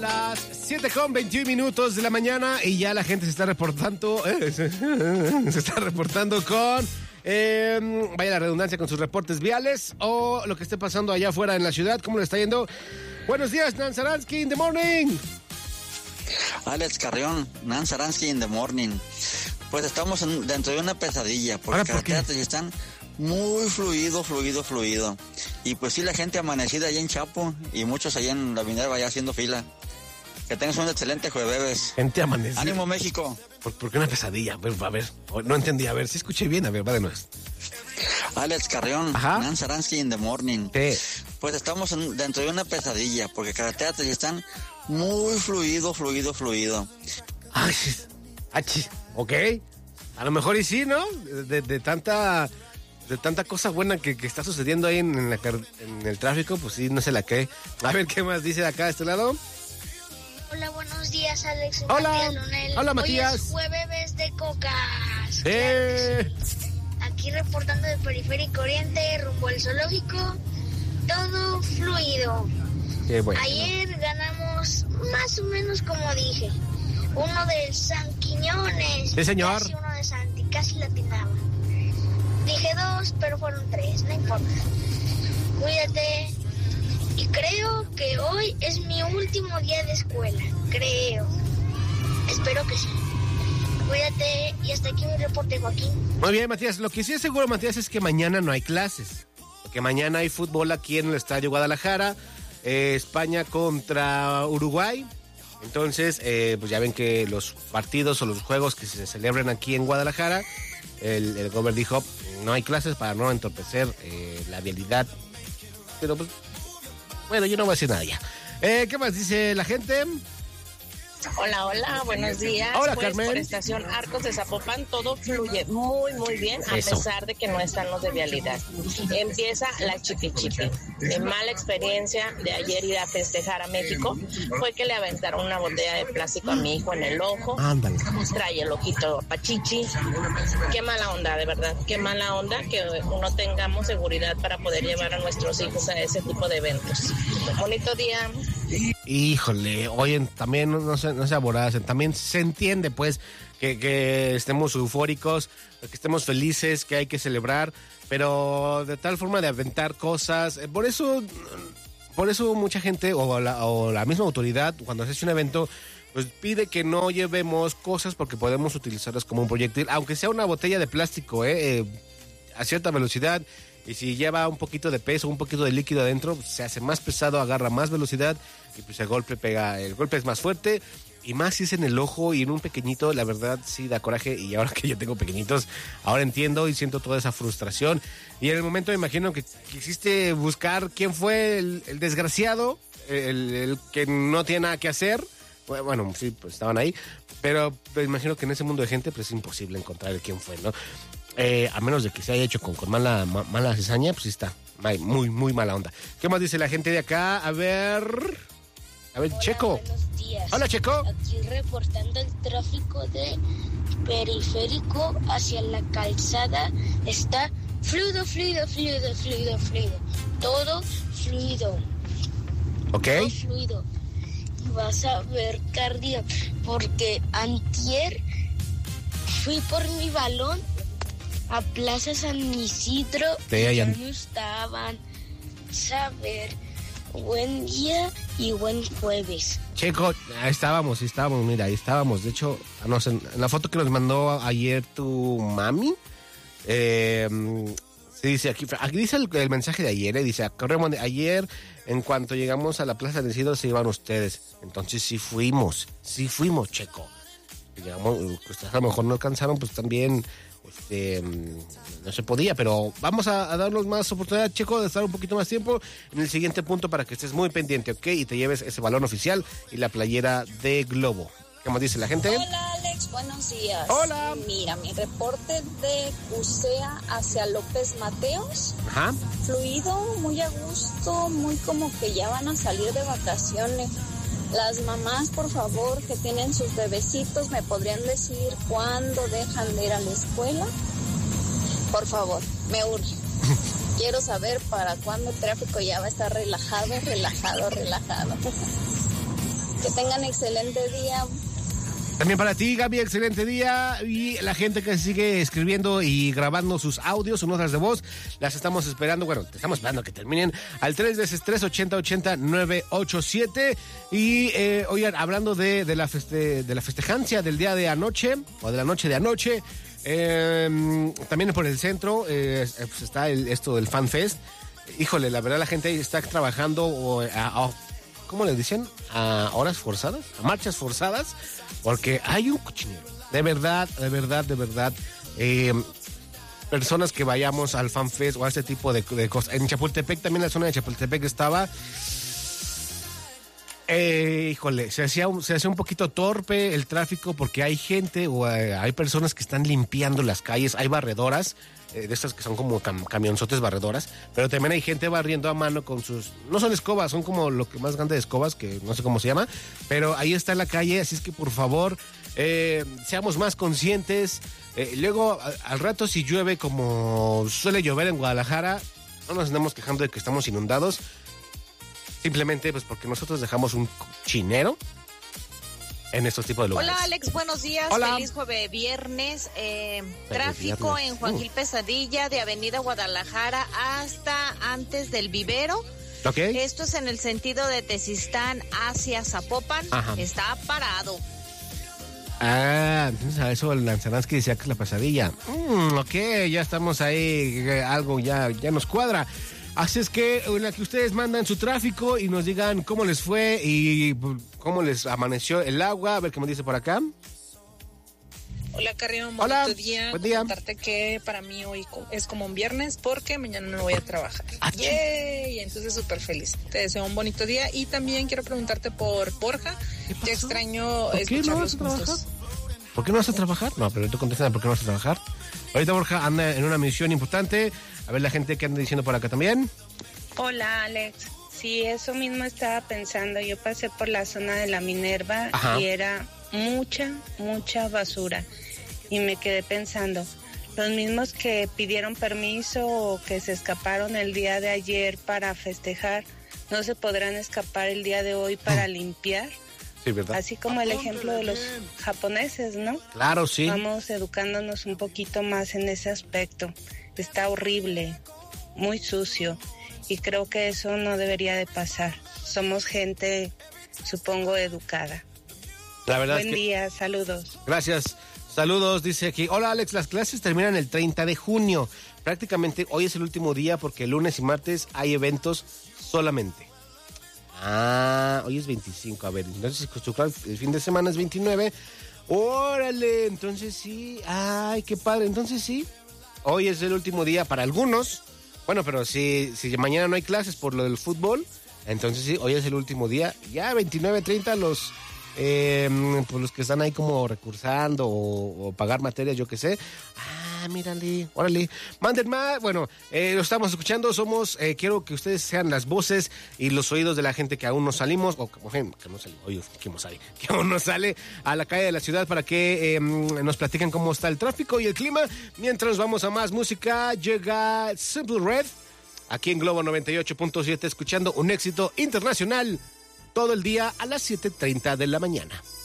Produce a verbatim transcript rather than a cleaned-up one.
Las siete con veintiún minutos de la mañana y ya la gente se está reportando, eh, se, se está reportando con, eh, vaya la redundancia, con sus reportes viales o lo que esté pasando allá afuera en la ciudad. ¿Cómo le está yendo? Buenos días, Nan Saransky in the morning. Alex Carrión, Nan Saransky in the morning. Pues estamos en, dentro de una pesadilla, porque las carreteras están muy fluido, fluido, fluido. Y pues sí, la gente amanecida allá en Chapo y muchos allá en la Minerva ya haciendo fila. Que tengas un excelente jueves. Gente amanecida. ¡Ánimo, México! ¿Por, ¿Por qué una pesadilla? A ver, a ver, no entendí. A ver, si escuché bien. A ver, va de nuevo. Alex Carrión, Nan Saransky in the morning. Sí. Pues estamos en, dentro de una pesadilla, porque carreteras están muy fluido, fluido, fluido. Ay, achis, ok. A lo mejor y sí, ¿no? De, de tanta... de tanta cosa buena que, que está sucediendo ahí en, en, la, en el tráfico, pues sí, no se la cree. A ver, ¿qué más dice de acá, de este lado? Hola, buenos días, Alex. Hola, Matías Lunel. hola, Matías. Hoy es jueves de cocas. ¡Eh! Aquí reportando del Periférico Oriente, rumbo al zoológico, todo fluido. Qué bueno. Ayer ganamos más o menos como dije. Uno del San Quiñones. Sí, señor. Casi uno de Santi, casi latinaba. Dije dos, pero fueron tres, no importa. Cuídate. Y creo que hoy es mi último día de escuela. Creo. Espero que sí. Cuídate y hasta aquí mi reporte, Joaquín. Muy bien, Matías. Lo que sí es seguro, Matías, es que mañana no hay clases. Porque mañana hay fútbol aquí en el Estadio Guadalajara. Eh, España contra Uruguay. Entonces, eh, pues ya ven que los partidos o los juegos que se celebran aquí en Guadalajara, el, el gobernador dijo, no hay clases para no entorpecer eh, la vialidad. Pero pues, bueno, yo no voy a decir nada ya. Eh, ¿Qué más dice la gente? Hola, hola, buenos días. Hola, pues, Carmen. Por Estación Arcos de Zapopan todo fluye muy, muy bien, a Eso. pesar de que no están los de vialidad. Empieza la chipi chipi. Mi mala experiencia de ayer ir a festejar a México fue que le aventaron una botella de plástico a mi hijo en el ojo. Ándale. Trae el ojito pachichi. Qué mala onda, de verdad. Qué mala onda que no tengamos seguridad para poder llevar a nuestros hijos a ese tipo de eventos. Bonito día. Híjole, oye, también no se, no se aboracen, también se entiende pues que, que estemos eufóricos, que estemos felices, que hay que celebrar, pero de tal forma de aventar cosas, por eso, por eso mucha gente o la, o la misma autoridad cuando se hace un evento pues pide que no llevemos cosas porque podemos utilizarlas como un proyectil, aunque sea una botella de plástico, eh, eh a cierta velocidad. Y si lleva un poquito de peso, un poquito de líquido adentro, pues se hace más pesado, agarra más velocidad y pues el golpe pega, el golpe es más fuerte y más si es en el ojo y en un pequeñito, la verdad sí da coraje. Y ahora que yo tengo pequeñitos, ahora entiendo y siento toda esa frustración. Y en el momento me imagino que quisiste buscar quién fue el, el desgraciado, el, el que no tiene nada que hacer. Bueno, sí, pues estaban ahí, pero me imagino que en ese mundo de gente pues es imposible encontrar quién fue, ¿no? Eh, a menos de que se haya hecho con, con mala, ma, mala cizaña, pues sí está muy, muy mala onda. ¿Qué más dice la gente de acá? A ver... A ver, Hola, Checo. Buenos días. Hola, Checo. Aquí reportando el tráfico de Periférico hacia la calzada. Está fluido, fluido, fluido, fluido, fluido. Todo fluido. Ok. Todo fluido. Y vas a ver, Cardia, porque antier fui por mi balón a Plaza San Isidro Sí, y ya ya- no estaban. Saber, buen día y buen jueves. Checo, ahí estábamos, sí estábamos, mira, ahí estábamos. De hecho, no sé, en la foto que nos mandó ayer tu mami, eh, se dice aquí, aquí dice el, el mensaje de ayer, eh, dice, corremos de ayer, en cuanto llegamos a la Plaza de Isidro se iban ustedes. Entonces sí fuimos, sí fuimos, Checo. Llegamos, ustedes a lo mejor no alcanzaron, pues también... Este, no se podía, pero vamos a, a darnos más oportunidad, Checo, de estar un poquito más tiempo en el siguiente punto para que estés muy pendiente, ¿ok? Y te lleves ese balón oficial y la playera de Globo. ¿Qué más dice la gente? Hola, Alex, buenos días. Hola. Mira, mi reporte de Cusea hacia López Mateos, Ajá. fluido, muy a gusto, muy como que ya van a salir de vacaciones. Las mamás, por favor, que tienen sus bebecitos, ¿me podrían decir cuándo dejan de ir a la escuela? Por favor, me urge. Quiero saber para cuándo el tráfico ya va a estar relajado, relajado, relajado. Que tengan excelente día. También para ti, Gaby, excelente día. Y la gente que sigue escribiendo y grabando sus audios, sus notas de voz, las estamos esperando. Bueno, te estamos esperando que terminen al tres veces tres, ochenta, ochenta, nueve ocho siete. Y, eh, oigan, hablando de, de, la feste, de la festejancia del día de anoche, o de la noche de anoche, eh, también por el centro eh, pues está el, esto del Fan Fest. Híjole, la verdad la gente está trabajando o, a, a, ¿cómo le dicen? A horas forzadas, a marchas forzadas, porque hay un cochinero. De verdad, de verdad, de verdad. Eh, personas que vayamos al Fan Fest o a este tipo de, de cosas. En Chapultepec, también la zona de Chapultepec estaba... Eh, híjole, se hacía, un, se hacía un poquito torpe el tráfico porque hay gente o hay, hay personas que están limpiando las calles, hay barredoras, eh, de estas que son como cam, camionzotes barredoras, pero también hay gente barriendo a mano con sus, no son escobas, son como lo que más grande de escobas, que no sé cómo se llama, pero ahí está en la calle, así es que por favor, eh, seamos más conscientes. Eh, luego, al, al rato si llueve como suele llover en Guadalajara, no nos andamos quejando de que estamos inundados. Simplemente pues porque nosotros dejamos un chinero en estos tipos de lugares. Hola Alex, buenos días. Hola. Feliz jueves viernes. Eh, tráfico viernes. en Juan Uh. Gil Pesadilla de Avenida Guadalajara hasta antes del vivero. ¿Ok? Esto es en el sentido de Tezistán hacia Zapopan. Ajá. Está parado. Ah, entonces a eso el Lanzaransky decía que es la pasadilla. Mm, ok, ya estamos ahí, algo ya, ya nos cuadra. Así es que en la que ustedes mandan su tráfico y nos digan cómo les fue y cómo les amaneció el agua, a ver qué me dice por acá. Hola Carrión, Hola, bonito día. buen día. Contarte que para mí hoy es como un viernes porque mañana no voy a trabajar. Ah, ¡Yay! Entonces súper feliz. Te deseo un bonito día y también quiero preguntarte por Borja. Te extraño ¿Por qué no vas escucharlos a trabajar? juntos. ¿Por qué no vas a trabajar? No, pero tú contestas, ¿por qué no vas a trabajar? Ahorita Borja anda en una misión importante. A ver la gente que anda diciendo por acá también. Hola Alex, sí, eso mismo estaba pensando. Yo pasé por la zona de la Minerva. Ajá. Y era mucha, mucha basura. Y me quedé pensando, los mismos que pidieron permiso o que se escaparon el día de ayer para festejar, ¿no se podrán escapar el día de hoy para limpiar? Sí, ¿verdad? Así como el ejemplo de los japoneses, ¿no? Claro, sí. Vamos educándonos un poquito más en ese aspecto. Está horrible, muy sucio, y creo que eso no debería de pasar. Somos gente, supongo, educada. La verdad Buen es que... día, saludos. Gracias, saludos, dice aquí. Hola Alex, las clases terminan el treinta de junio. Prácticamente hoy es el último día porque el lunes y martes hay eventos solamente. Ah, hoy es veinticinco, a ver, entonces el fin de semana es veintinueve. Órale, entonces sí, ay, qué padre, entonces sí. Hoy es el último día para algunos. Bueno, pero si, si mañana no hay clases por lo del fútbol, entonces sí, hoy es el último día. Ya veintinueve, treinta los, eh, pues los que están ahí como recursando o, o pagar materias, yo qué sé. Ah, mírale, órale. Manden más. Bueno, eh, lo estamos escuchando. Somos, eh, quiero que ustedes sean las voces y los oídos de la gente que aún no salimos, o que, que no salimos, oye, que no sale, que aún no sale a la calle de la ciudad para que eh, nos platiquen cómo está el tráfico y el clima. Mientras nos vamos a más música, llega Simple Red, aquí en Globo noventa y ocho punto siete, escuchando un éxito internacional todo el día a las siete treinta de la mañana.